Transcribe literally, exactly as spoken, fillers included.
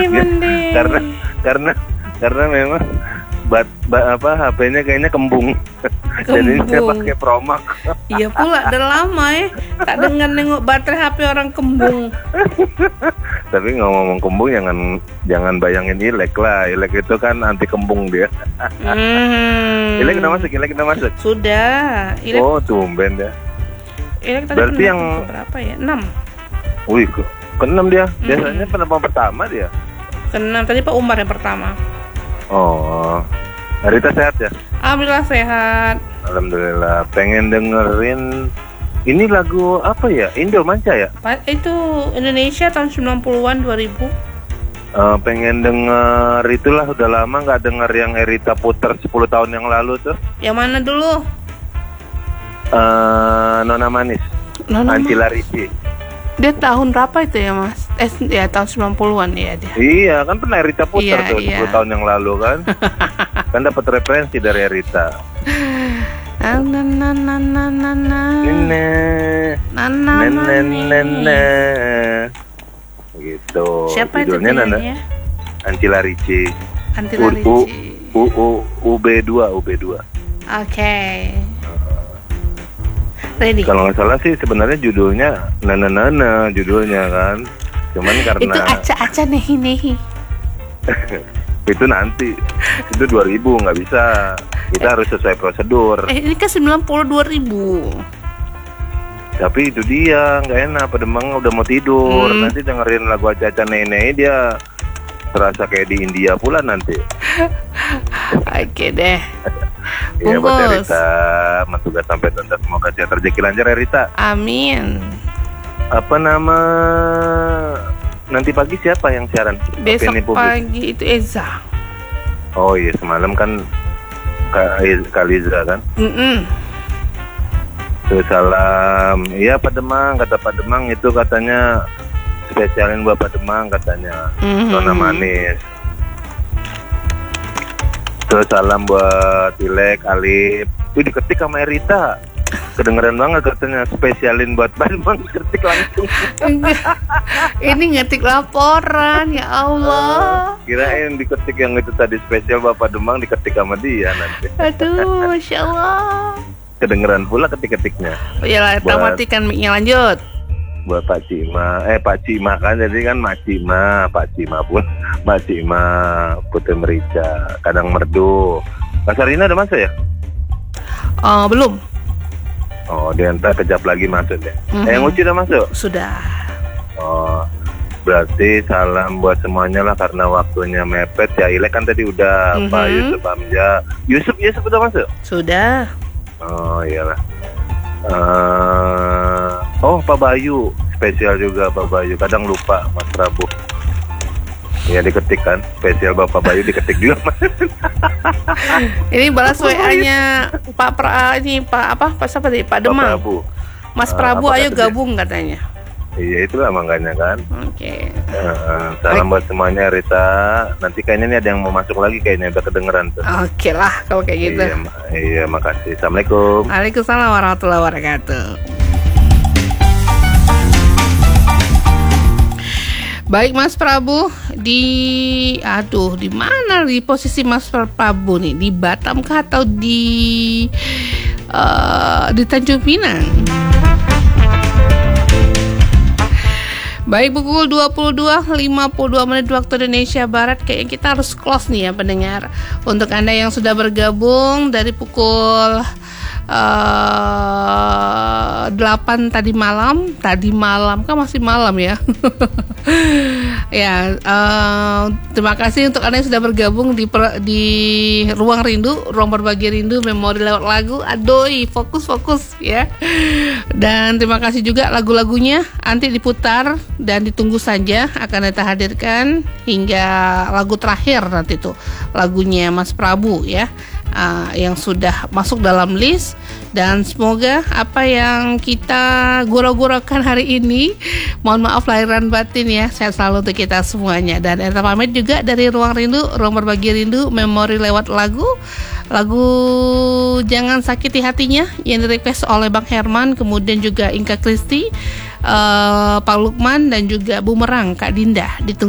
mending. karena karena karena memang bat, bat apa H P-nya kayaknya kembung. Jadi dia pakai Promax. Iya pula, udah lama ya tak dengar nengok baterai H P orang kembung. Tapi ngomong-ngomong kembung, jangan jangan bayangin Ilek lah. Ilek itu kan anti kembung dia. hmm. Ilek udah masuk, Ilek udah masuk. Sudah. Ilek, Oh, tumben ya. Ilek tadi Berarti yang berapa ya? enam. Wih, ke keenam dia. Biasanya Hmm. penumpang pertama dia. Keenam tadi Pak Umar yang pertama. Oh, Rita sehat ya? Alhamdulillah sehat. Alhamdulillah. Pengen dengerin ini lagu apa ya? Indo Manca ya? Pak, itu Indonesia tahun sembilan puluhan dua ribu. Uh, pengen denger itulah, udah lama nggak denger yang Erita puter sepuluh tahun yang lalu tuh. Yang mana dulu? Uh, Nona Manis. Nona Ancila Ricci. Dia tahun berapa itu ya Mas? Eh ya tahun sembilan puluhan ya dia. Iya, kan pernah Erita puter Iya, tuh iya. sepuluh tahun yang lalu kan. Kan dapat referensi dari Erita. Na na na na na na na Nene. na na Nene na nene. Gitu. Siapa itu Judulnya Nana penyanyinya? Ancila Ricci. Antila U, U, Ricci. U, U, U B dua, U B dua. Oke. Ready. Kalau nggak salah sih sebenarnya judulnya Nana Nana judulnya kan. Cuman karena Itu aca-aca nehi-nehi. itu nanti itu dua ribu nggak bisa. Kita harus sesuai prosedur. Eh ini kan sembilan puluh dua ribu. Tapi itu dia nggak enak. Pademang udah mau tidur. Hmm. Nanti dengerin lagu aca-aca nenek dia terasa kayak di India pula nanti. Oke deh. Iya buat Bungkus. Rita, mentugas sampai tuntas, semoga sehat rezeki lancar ya Rita. Amin. Apa nama nanti pagi siapa yang siaran? Besok Opini publik. pagi itu Eza. Oh iya, semalam kan Kak Kaliza kan. Mm-mm. Terus salam. Iya Pak Demang, kata Pak Demang itu katanya spesialin buat Pak Demang katanya. Mhm. Nona Manis. Terus salam buat Ilek, Alip. Wih, diketik sama Erita. Kedengeran banget katanya spesialin buat Pak Demang, diketik langsung. Enggak. Ini ngetik laporan ya Allah. Kirain diketik yang itu tadi spesial Bapak Demang, diketik sama dia nanti. Aduh, Masya Allah. Kedengeran pula ketik-ketiknya. Oh iyalah, kita Buat- matikan mic-nya, lanjut. Buat Pak Cima, eh Pak Cima kan, jadi kan Mak Cima, Pak Cima pun Mak Cima, Putri Merica, Kadang Merdu. Kasarina udah masuk ya? Oh, belum. Oh, dia ntar kejap lagi masuk deh. Mhm. Eh, yang Uci udah masuk? Sudah. Oh, berarti salam buat semuanya lah karena waktunya mepet ya. Ilek kan tadi udah, Mhm. Pak Yusuf Hamzah. Yusuf, Yusuf udah masuk? Sudah. Oh iyalah. Uh, oh Pak Bayu, spesial juga Pak Bayu. Kadang lupa Mas Prabu. Ya diketik kan, spesial Bapak Bayu diketik juga. Ini balas W A-nya Pak Pra, ini Pak apa? Pak siapa tadi? Pak Pak Demang. Prabu. Mas Ah, Prabu apa ayo kata dia? gabung katanya. Iya itulah makanya kan. Oke. Uh, salam buat semuanya Rita. Nanti kayaknya nih ada yang mau masuk lagi kayaknya, udah kedengeran tuh. Oke lah kalau kayak gitu. Iya, ma- iya makasih. Assalamualaikum. Waalaikumsalam warahmatullahi wabarakatuh. Baik Mas Prabu, di aduh di mana di posisi Mas Prabu nih, di Batam kah atau di eh, di Tanjung Pinang? Baik, pukul dua puluh dua lima puluh dua menit waktu Indonesia Barat. Kayaknya kita harus close nih ya pendengar. Untuk Anda yang sudah bergabung dari pukul uh, delapan tadi malam, tadi malam kan masih malam ya. Ya, uh, terima kasih untuk Anda yang sudah bergabung di per, di Ruang Rindu, Ruang Berbagi Rindu, Memori lewat lagu. Aduh, fokus-fokus ya. Dan terima kasih juga lagu-lagunya nanti diputar dan ditunggu saja akan kita hadirkan hingga lagu terakhir nanti tuh lagunya Mas Prabu ya. Uh, yang sudah masuk dalam list, dan semoga apa yang kita gurau-guraukan hari ini, mohon maaf lahiran batin ya, sehat selalu untuk kita semuanya. Dan Eta pamit juga dari Ruang Rindu, Ruang Berbagi Rindu, Memori lewat lagu lagu Jangan Sakiti Hatinya yang di request oleh Bang Herman, kemudian juga Inka Kristi, uh, Pak Lukman, dan juga Bumerang Kak Dinda. Ditunggu